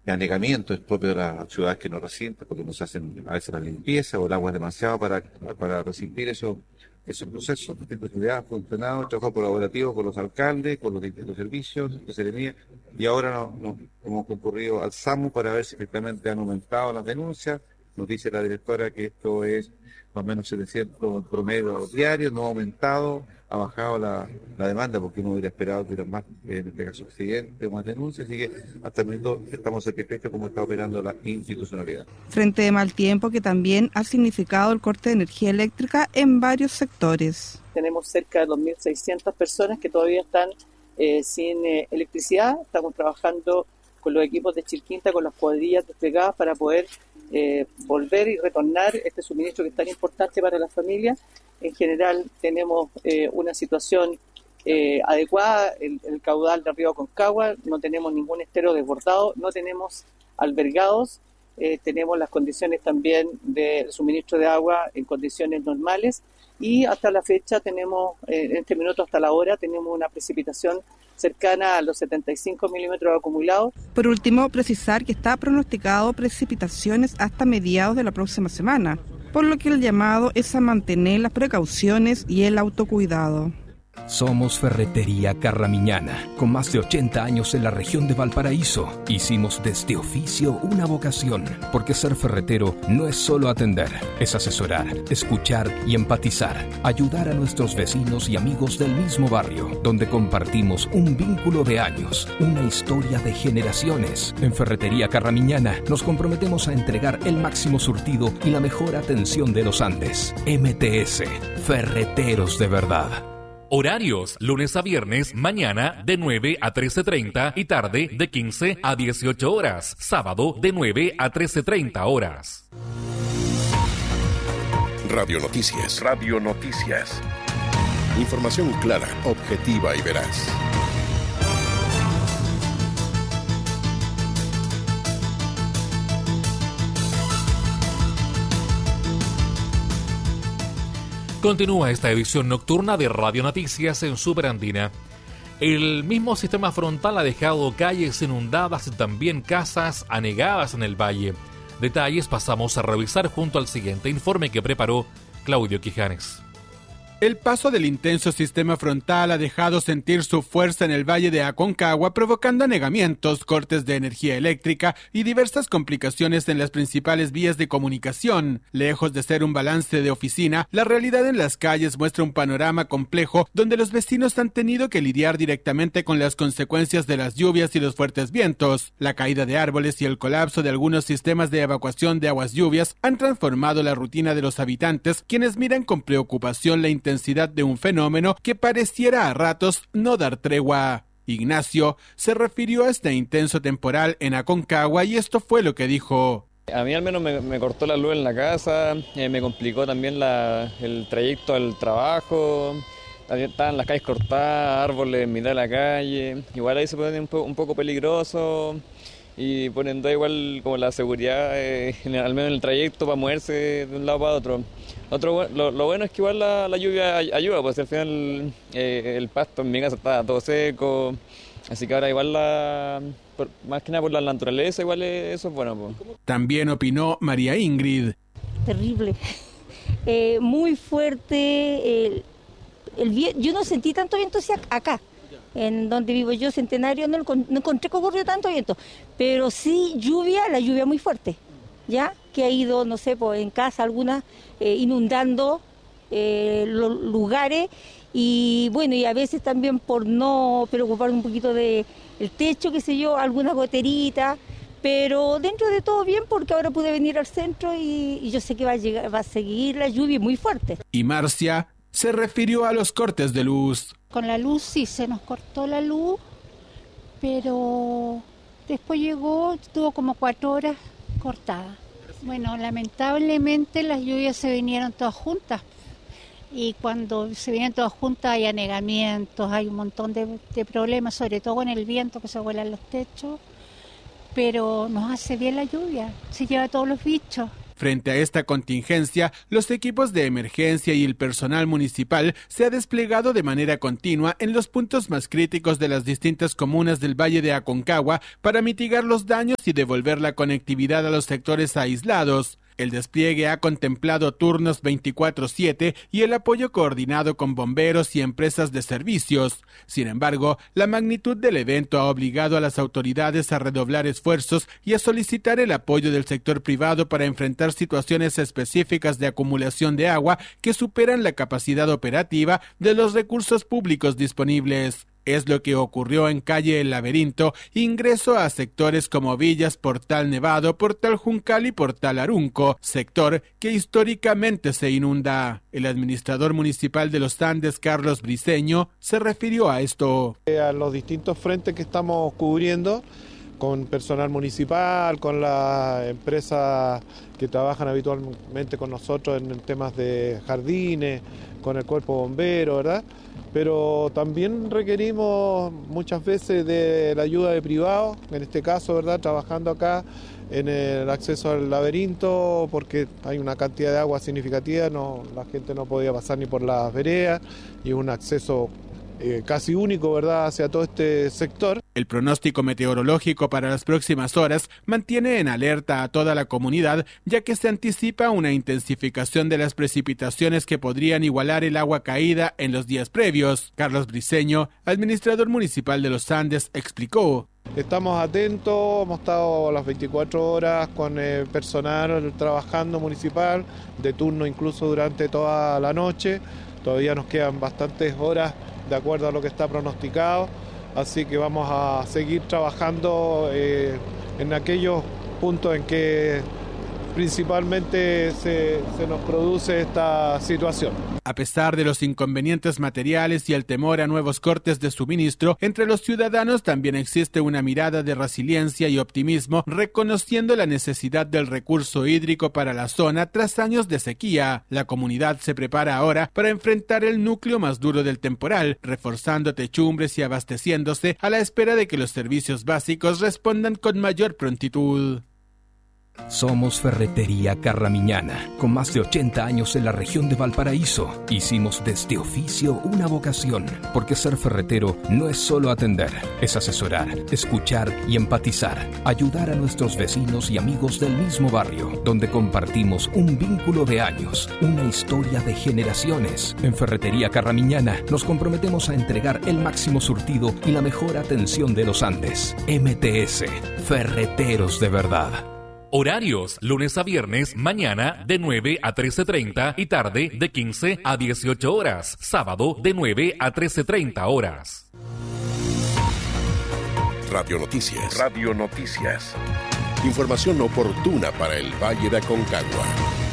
anegamiento es propio de las ciudades que no resienten, porque no se hacen a veces la limpieza o el agua es demasiado para resistir esos procesos. La ciudad ha funcionado, trabajo colaborativo con los alcaldes, con los distintos servicios de Seremía, y ahora nos hemos concurrido al SAMU para ver si efectivamente han aumentado las denuncias. Nos dice la directora que esto es más o menos 700 promedio diarios, no ha aumentado, ha bajado la demanda, porque uno hubiera esperado que hubiera más, en este caso, accidentes o más denuncias, así que hasta el momento estamos satisfechos cómo está operando la institucionalidad. Frente de mal tiempo que también ha significado el corte de energía eléctrica en varios sectores. Tenemos cerca de 2.600 personas que todavía están sin electricidad. Estamos trabajando con los equipos de Chilquinta, con las cuadrillas desplegadas para poder volver y retornar este suministro que es tan importante para las familias. En general tenemos una situación adecuada, el caudal del río Aconcagua, no tenemos ningún estero desbordado, no tenemos albergados, tenemos las condiciones también de suministro de agua en condiciones normales, y hasta la fecha tenemos, en este minuto hasta la hora, tenemos una precipitación cercana a los 75 milímetros acumulados. Por último, precisar que está pronosticado precipitaciones hasta mediados de la próxima semana, por lo que el llamado es a mantener las precauciones y el autocuidado. Somos Ferretería Carramiñana, con más de 80 años en la región de Valparaíso. Hicimos de este oficio una vocación, porque ser ferretero no es solo atender, es asesorar, escuchar y empatizar, ayudar a nuestros vecinos y amigos del mismo barrio, donde compartimos un vínculo de años, una historia de generaciones. En Ferretería Carramiñana nos comprometemos a entregar el máximo surtido y la mejor atención de los Andes. MTS, Ferreteros de verdad. Horarios, lunes a viernes, mañana de 9 a 13:30 y tarde de 15 a 18 horas. Sábado de 9 a 13:30 horas. Radio Noticias. Radio Noticias. Información clara, objetiva y veraz. Continúa esta edición nocturna de Radio Noticias en Superandina. El mismo sistema frontal ha dejado calles inundadas y también casas anegadas en el valle. Detalles pasamos a revisar junto al siguiente informe que preparó Claudio Quijanes. El paso del intenso sistema frontal ha dejado sentir su fuerza en el valle de Aconcagua, provocando anegamientos, cortes de energía eléctrica y diversas complicaciones en las principales vías de comunicación. Lejos de ser un balance de oficina, la realidad en las calles muestra un panorama complejo donde los vecinos han tenido que lidiar directamente con las consecuencias de las lluvias y los fuertes vientos. La caída de árboles y el colapso de algunos sistemas de evacuación de aguas lluvias han transformado la rutina de los habitantes, quienes miran con preocupación la intensidad de un fenómeno que pareciera a ratos no dar tregua. Ignacio se refirió a este intenso temporal en Aconcagua y esto fue lo que dijo. A mí al menos me cortó la luz en la casa, me complicó también el trayecto al trabajo, también estaban las calles cortadas, árboles en mitad de la calle, igual ahí se pone un poco peligroso y poniendo igual como la seguridad, al menos en el trayecto para moverse de un lado para otro. Lo bueno es que igual la lluvia ayuda, pues al final el pasto en mi casa está todo seco, así que ahora igual más que nada por la naturaleza, igual eso es bueno. Pues. También opinó María Ingrid. Terrible, muy fuerte, yo no sentí tanto viento hacia acá. En donde vivo yo, Centenario, no encontré que ocurrió tanto viento, pero sí la lluvia muy fuerte, ya que ha ido, no sé, pues, en casa algunas inundando los lugares y bueno, y a veces también por no preocupar un poquito de el techo, qué sé yo, algunas goteritas, pero dentro de todo bien porque ahora pude venir al centro y yo sé que va a seguir la lluvia muy fuerte. Y Marcia se refirió a los cortes de luz. Con la luz sí, se nos cortó la luz, pero después estuvo como 4 horas cortada. Bueno, lamentablemente las lluvias se vinieron todas juntas y cuando se vienen todas juntas hay anegamientos, hay un montón de problemas, sobre todo con el viento que se vuelan los techos, pero nos hace bien la lluvia, se lleva todos los bichos. Frente a esta contingencia, los equipos de emergencia y el personal municipal se ha desplegado de manera continua en los puntos más críticos de las distintas comunas del Valle de Aconcagua para mitigar los daños y devolver la conectividad a los sectores aislados. El despliegue ha contemplado turnos 24/7 y el apoyo coordinado con bomberos y empresas de servicios. Sin embargo, la magnitud del evento ha obligado a las autoridades a redoblar esfuerzos y a solicitar el apoyo del sector privado para enfrentar situaciones específicas de acumulación de agua que superan la capacidad operativa de los recursos públicos disponibles. Es lo que ocurrió en calle El Laberinto, ingreso a sectores como Villas, Portal Nevado, Portal Juncal y Portal Arunco, sector que históricamente se inunda. El administrador municipal de Los Andes, Carlos Briceño, se refirió a esto. A los distintos frentes que estamos cubriendo, con personal municipal, con las empresas que trabajan habitualmente con nosotros en temas de jardines, con el cuerpo bombero, ¿verdad? Pero también requerimos muchas veces de la ayuda de privados, en este caso, ¿verdad?, trabajando acá en el acceso al laberinto, porque hay una cantidad de agua significativa, la gente no podía pasar ni por las veredas, y un acceso casi único, ¿verdad?, hacia todo este sector. El pronóstico meteorológico para las próximas horas mantiene en alerta a toda la comunidad, ya que se anticipa una intensificación de las precipitaciones que podrían igualar el agua caída en los días previos. Carlos Briceño, administrador municipal de Los Andes, explicó. Estamos atentos, hemos estado las 24 horas con el personal trabajando municipal, de turno incluso durante toda la noche. Todavía nos quedan bastantes horas de acuerdo a lo que está pronosticado, así que vamos a seguir trabajando en aquellos puntos en que principalmente se nos produce esta situación. A pesar de los inconvenientes materiales y el temor a nuevos cortes de suministro, entre los ciudadanos también existe una mirada de resiliencia y optimismo, reconociendo la necesidad del recurso hídrico para la zona tras años de sequía. La comunidad se prepara ahora para enfrentar el núcleo más duro del temporal, reforzando techumbres y abasteciéndose a la espera de que los servicios básicos respondan con mayor prontitud. Somos Ferretería Carramiñana, con más de 80 años en la región de Valparaíso. Hicimos de este oficio una vocación, porque ser ferretero no es solo atender, es asesorar, escuchar y empatizar, ayudar a nuestros vecinos y amigos del mismo barrio, donde compartimos un vínculo de años, una historia de generaciones. En Ferretería Carramiñana nos comprometemos a entregar el máximo surtido y la mejor atención de los Andes. MTS, Ferreteros de verdad. Horarios, lunes a viernes, mañana de 9 a 13:30 y tarde de 15 a 18 horas. Sábado de 9 a 13:30 horas. Radio Noticias. Radio Noticias. Información oportuna para el Valle de Aconcagua.